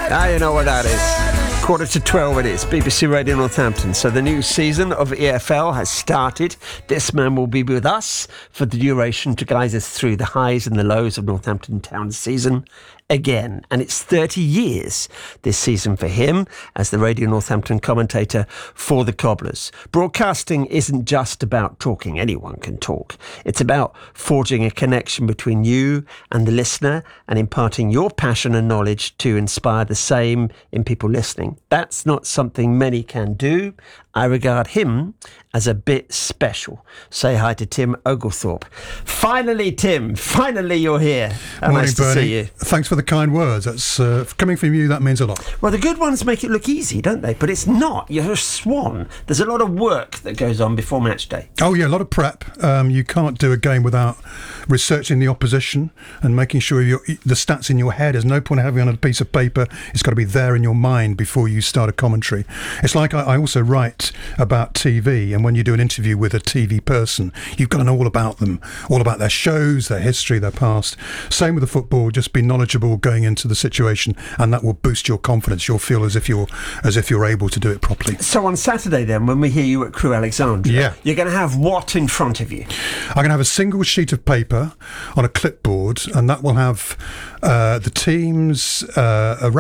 You know what that is. 11:45 it is, BBC Radio Northampton. So the new season of EFL has started. This man will be with us for the duration to guide us through the highs and the lows of Northampton Town's season again. And it's 30 years this season for him as the Radio Northampton commentator for the Cobblers. Broadcasting isn't just about talking. Anyone can talk. It's about forging a connection between you and the listener and imparting your passion and knowledge to inspire the same in people listening. That's not something many can do. I regard him as a bit special. Say hi to Tim Oglethorpe. Finally, Tim, finally you're here. Morning, nice to Bernie. see you. Thanks for the kind words. That's coming from you, that means a lot. Well, the good ones make it look easy, don't they? But it's not. You're a swan. There's a lot of work that goes on before match day. Oh, yeah, a lot of prep. You can't do a game without researching the opposition and making sure the stats in your head. There's no point having it on a piece of paper. It's got to be there in your mind before you start a commentary. It's like I also write about TV, and when you do an interview with a TV person, you've got to know all about them, all about their shows, their history, their past. Same with the football. Just be knowledgeable going into the situation, and that will boost your confidence. You'll feel as if you're able to do it properly. So on Saturday then, when we hear you at Crewe Alexandria, you're going to have what in front of you? I'm going to have a single sheet of paper on a clipboard, and that will have the teams,